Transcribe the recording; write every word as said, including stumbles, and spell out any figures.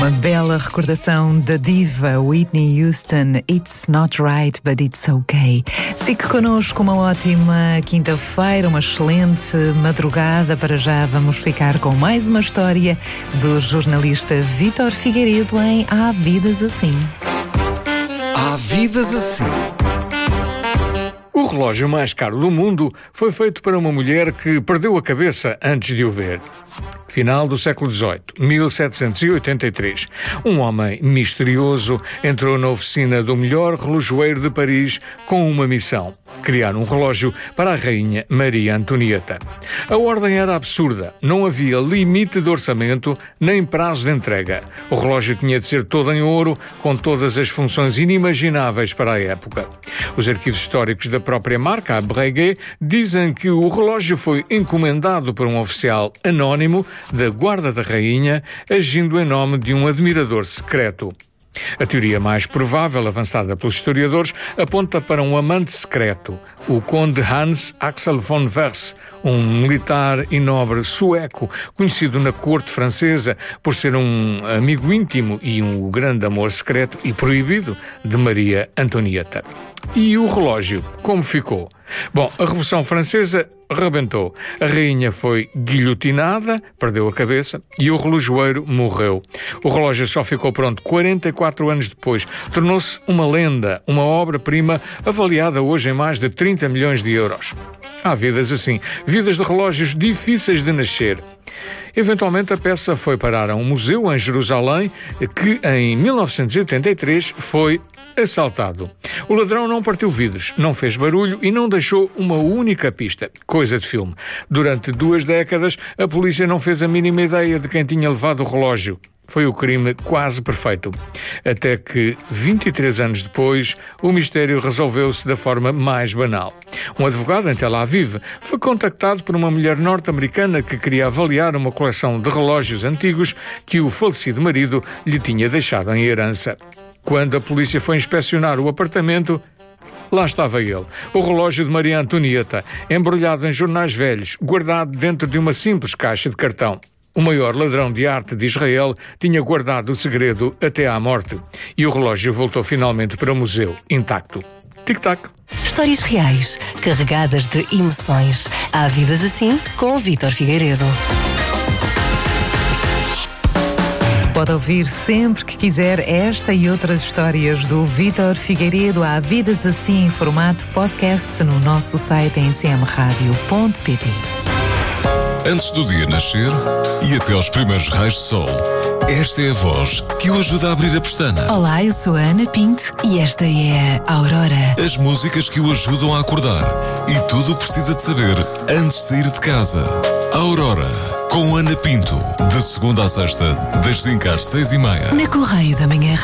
Uma bela recordação da diva Whitney Houston, It's Not Right, But It's Okay. Fique connosco, uma ótima quinta-feira, uma excelente madrugada. Para já vamos ficar com mais uma história do jornalista Vítor Figueiredo em Há Vidas Assim. Há Vidas Assim. O relógio mais caro do mundo foi feito para uma mulher que perdeu a cabeça antes de o ver. Final do século dezoito, mil setecentos e oitenta e três. Um homem misterioso entrou na oficina do melhor relojoeiro de Paris com uma missão: criar um relógio para a rainha Maria Antonieta. A ordem era absurda. Não havia limite de orçamento nem prazo de entrega. O relógio tinha de ser todo em ouro, com todas as funções inimagináveis para a época. Os arquivos históricos da própria marca, a Breguet, dizem que o relógio foi encomendado por um oficial anónimo da Guarda da Rainha, agindo em nome de um admirador secreto. A teoria mais provável, avançada pelos historiadores, aponta para um amante secreto, o conde Hans Axel von Wers, um militar e nobre sueco, conhecido na corte francesa por ser um amigo íntimo e um grande amor secreto e proibido de Maria Antonieta. E o relógio, como ficou? Bom, a Revolução Francesa rebentou. A rainha foi guilhotinada, perdeu a cabeça, e o relojoeiro morreu. O relógio só ficou pronto quarenta e quatro anos depois. Tornou-se uma lenda, uma obra-prima avaliada hoje em mais de trinta milhões de euros. Há vidas assim, vidas de relógios difíceis de nascer. Eventualmente a peça foi parar a um museu em Jerusalém que, em mil novecentos e oitenta e três, foi assaltado. O ladrão não partiu vidros, não fez barulho e não deixou uma única pista. Coisa de filme. Durante duas décadas, a polícia não fez a mínima ideia de quem tinha levado o relógio. Foi o crime quase perfeito. Até que, vinte e três anos depois, o mistério resolveu-se da forma mais banal. Um advogado em Tel Aviv foi contactado por uma mulher norte-americana que queria avaliar uma coleção de relógios antigos que o falecido marido lhe tinha deixado em herança. Quando a polícia foi inspecionar o apartamento, lá estava ele, o relógio de Maria Antonieta, embrulhado em jornais velhos, guardado dentro de uma simples caixa de cartão. O maior ladrão de arte de Israel tinha guardado o segredo até à morte. E o relógio voltou finalmente para o museu, intacto. Tic-tac. Histórias reais, carregadas de emoções. Há Vidas Assim, com o Vítor Figueiredo. Pode ouvir sempre que quiser esta e outras histórias do Vítor Figueiredo. Há Vidas Assim em formato podcast no nosso site em c m radio ponto p t. Antes do dia nascer e até aos primeiros raios de sol, esta é a voz que o ajuda a abrir a pestana. Olá, eu sou a Ana Pinto e esta é a Aurora. As músicas que o ajudam a acordar e tudo o que precisa de saber antes de sair de casa. Aurora, com Ana Pinto, de segunda a sexta, das cinco às seis e meia. Na Correio da Manhã.